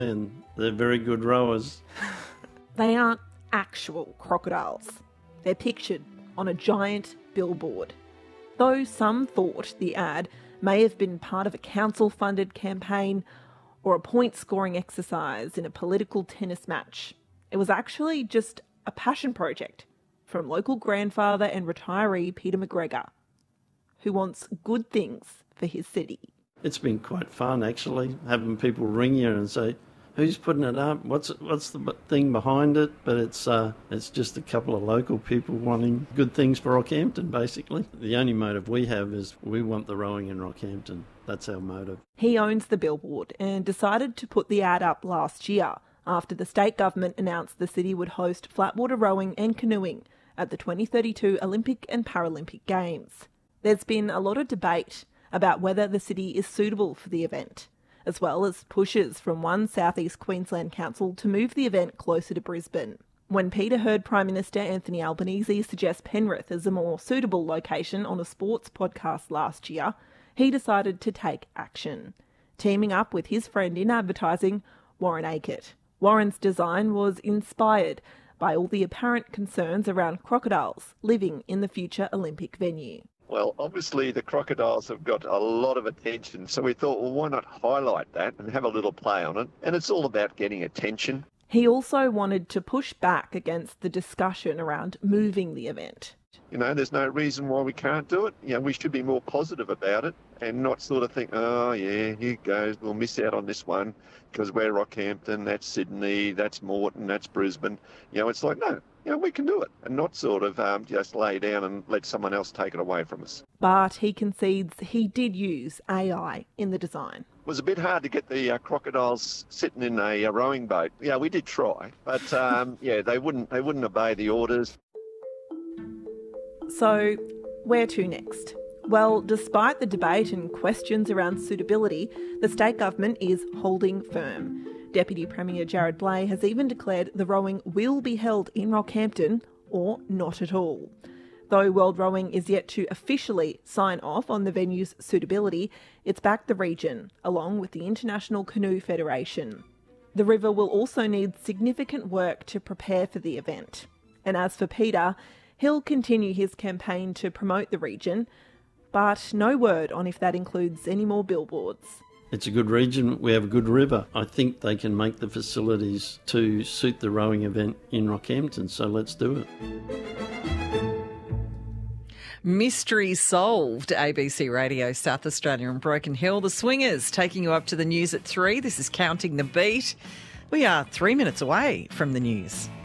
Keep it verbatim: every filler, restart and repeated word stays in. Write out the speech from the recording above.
And they're very good rowers. They aren't actual crocodiles. They're pictured on a giant billboard. Though some thought the ad may have been part of a council-funded campaign or a point-scoring exercise in a political tennis match, it was actually just a passion project from local grandfather and retiree Peter McGregor, who wants good things for his city. It's been quite fun, actually, having people ring you and say, who's putting it up? What's what's the thing behind it? But it's uh, it's just a couple of local people wanting good things for Rockhampton, basically. The only motive we have is we want the rowing in Rockhampton. That's our motive. He owns the billboard and decided to put the ad up last year after the state government announced the city would host flatwater rowing and canoeing at the twenty thirty-two Olympic and Paralympic Games. There's been a lot of debate about whether the city is suitable for the event, as well as pushes from one South East Queensland council to move the event closer to Brisbane. When Peter heard Prime Minister Anthony Albanese suggest Penrith as a more suitable location on a sports podcast last year, he decided to take action, teaming up with his friend in advertising, Warren Aikett. Warren's design was inspired by all the apparent concerns around crocodiles living in the future Olympic venue. Well, obviously the crocodiles have got a lot of attention, so we thought, well, why not highlight that and have a little play on it? And it's all about getting attention. He also wanted to push back against the discussion around moving the event. You know, there's no reason why we can't do it. You know, we should be more positive about it and not sort of think, oh, yeah, here goes, we'll miss out on this one because we're Rockhampton, that's Sydney, that's Moreton, that's Brisbane. You know, it's like, no, you know, we can do it and not sort of um, just lay down and let someone else take it away from us. But he concedes he did use A I in the design. It was a bit hard to get the uh, crocodiles sitting in a, a rowing boat. Yeah, we did try, but um, yeah, they wouldn't they wouldn't obey the orders. So, where to next? Well, despite the debate and questions around suitability, the state government is holding firm. Deputy Premier Jared Blay has even declared the rowing will be held in Rockhampton or not at all. Though World Rowing is yet to officially sign off on the venue's suitability, it's backed the region, along with the International Canoe Federation. The river will also need significant work to prepare for the event. And as for Peter, he'll continue his campaign to promote the region, but no word on if that includes any more billboards. It's a good region. We have a good river. I think they can make the facilities to suit the rowing event in Rockhampton, so let's do it. Mystery solved. A B C Radio, South Australia and Broken Hill. The Swingers taking you up to the news at three. This is Counting the Beat. We are three minutes away from the news.